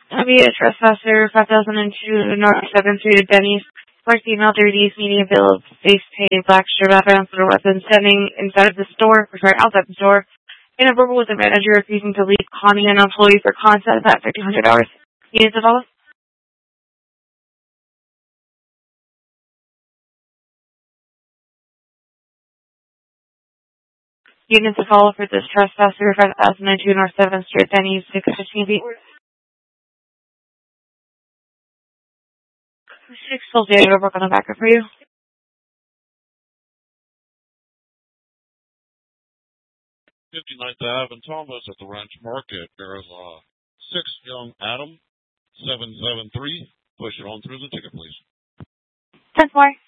Be a trespasser, 5002 North 7th Street at Denny's. First email 3Ds, media bill of face painted black shirt, background for weapon, standing inside of the store, or sorry, outside the store. In a verbal with the manager refusing to leave, conning an employee for content at $1,500. Units to follow? Units to follow for this trespasser, 5002 North 7th Street, Denny's, 615 feet. 6 full day, I'll work on the backup for you. 59th Ave and Thomas at the Ranch Market. There is 6 young Adam, 773. Push it on through the ticket, please. 10 more.